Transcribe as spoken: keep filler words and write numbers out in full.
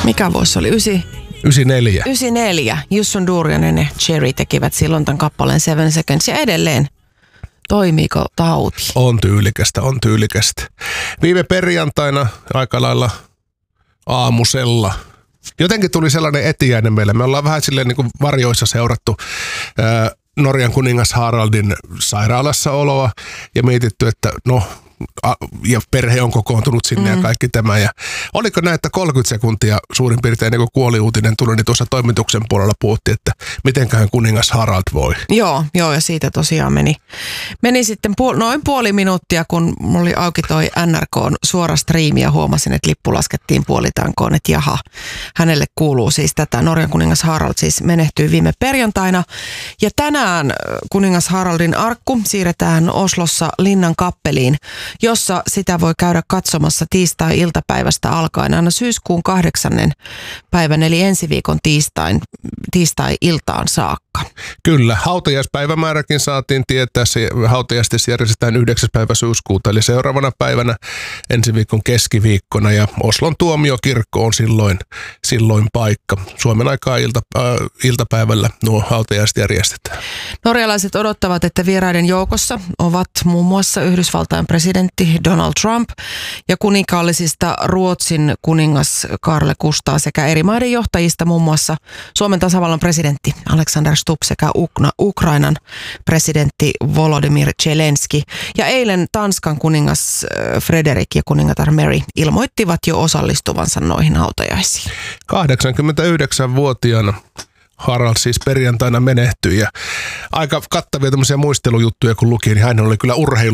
mikä vuosi se oli? Ysi, yhdeksänkymmentäneljä. yhdeksänkymmentäneljä. Jusson Durjanen ja Cherry tekivät silloin tämän kappaleen Seven Seconds ja edelleen. Toimiiko tauti? On tyylikästä, on tyylikästä. Viime perjantaina aika lailla aamusella jotenkin tuli sellainen etiäinen meille. Me ollaan vähän silleen niin kuin varjoissa seurattu ää, Norjan kuningas Haraldin sairaalassa oloa ja mietitty, että no, a, ja perhe on kokoontunut sinne mm. ja kaikki tämä. Ja oliko näin, että kolmekymmentä sekuntia suurin piirtein niin kuin kuoliuutinen tuli, niin tuossa toimituksen puolella puhuttiin, että mitenköhän kuningas Harald voi. Joo, joo ja siitä tosiaan meni, meni sitten puol- noin puoli minuuttia, kun mulla oli auki toi N R K:n suora striimi ja huomasin, että lippu laskettiin puolitankoon, että jaha, hänelle kuuluu siis tätä. Norjan kuningas Harald siis menehtyi viime perjantaina ja tänään kuningas Haraldin arkku siirretään Oslossa Linnan kappeliin, jossa sitä voi käydä katsomassa tiistai-iltapäivästä alkaen aina syyskuun kahdeksannen päivän, eli ensi viikon tiistain, tiistai-iltaan saakka. Kyllä, hautajaispäivämääräkin saatiin tietää. Se hautajaistis järjestetään yhdeksäs päivä syyskuuta, eli seuraavana päivänä ensi viikon keskiviikkona, ja Oslon tuomiokirkko on silloin, silloin paikka. Suomen aikaa ilta, äh, iltapäivällä nuo hautajaiset järjestetään. Norjalaiset odottavat, että vieraiden joukossa ovat muun muassa Yhdysvaltain presidentti Donald Trump ja kuninkaallisista Ruotsin kuningas Carl Gustaf sekä eri maiden johtajista muun muassa Suomen tasavallan presidentti Alexander Stubb sekä Ukna, Ukrainan presidentti Volodymyr Zelensky. Ja eilen Tanskan kuningas Frederik ja kuningatar Mary ilmoittivat jo osallistuvansa noihin hautajaisiin. kahdeksankymmentäyhdeksänvuotiaana Harald siis perjantaina menehtyi ja aika kattavia tämmöisiä muistelujuttuja kun luki, niin hän oli kyllä urheilu